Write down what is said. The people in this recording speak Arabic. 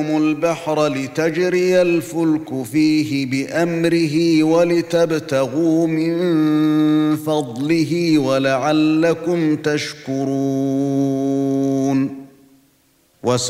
البحر لتجري الفلك فيه بأمره ولتبتغوا من فضله ولعلكم تشكرون